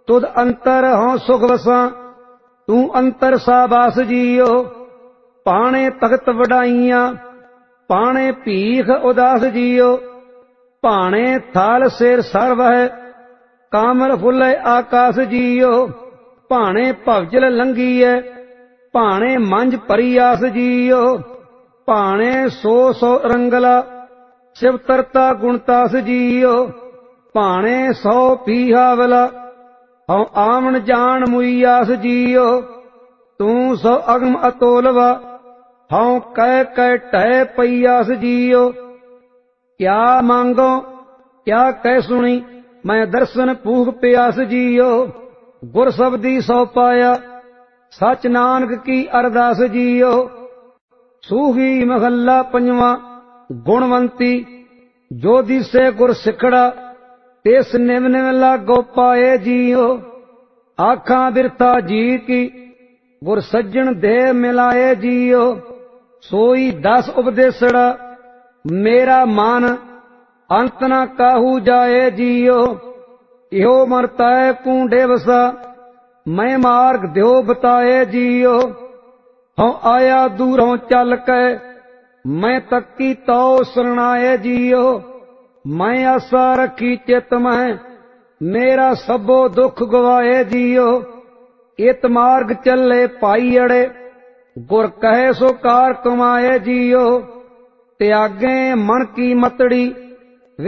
तुद अंतर हों सुख वसां, तू अंतर साबास जियो। पाणे तख्त वडाइयां, पाणे भीख उदास जियो। भाणे थाल सिर सर्व है, कामल फुले आकाश जियो। भाणे भवजल लंघीए, भाणे मंझ परियास जियो। भाणे सो सो रंगला, शिव तरता गुणतास जियो। भाणे सौ पीहावला, हऊं आमन जान मुईयास जियो। तू सो अगम अतोलवा, हऊं कह कह टह पईयास जियो। क्या मांगो क्या कह सुनी, मैं दर्शन भूख प्यास जियो। गुर शब्दी सौ पाया, सच नानक की अरदास जियो। सूही महला पंजवा। गुणवंती जो दिसे गुर सिखड़ा, तिस निव निव लागो पाए जियो। आखां बिरथा जी की, गुर सज्जन देह मिलाए जियो। सोई 10 उपदेसड़ा, मेरा मन अंत न काहू जाए जियो। इहो मरताए कूंडे वसा, मैं मार्ग द्यो बताए जियो। हूँ आया दूरों चल के, मैं तकी तो सुनाए जियो। मैं आशा रखी चित में, मेरा सबो दुख गवाए जियो। इत मार्ग चले पाई अड़े, गुर कहे सो कार कमाए जियो। त्यागे मन की मतड़ी,